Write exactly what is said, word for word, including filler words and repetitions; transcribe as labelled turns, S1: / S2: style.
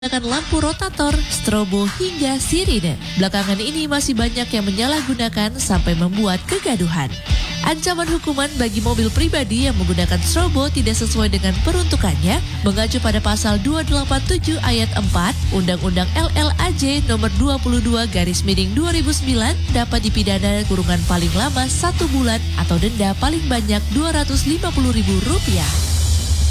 S1: menggunakan lampu rotator, strobo hingga sirine. Belakangan ini masih banyak yang menyalahgunakan sampai membuat kegaduhan. Ancaman hukuman bagi mobil pribadi yang menggunakan strobo tidak sesuai dengan peruntukannya mengacu pada pasal dua delapan tujuh ayat empat Undang-Undang L L A J nomor dua puluh dua garis miring dua ribu sembilan dapat dipidana kurungan paling lama satu bulan atau denda paling banyak dua ratus lima puluh ribu rupiah.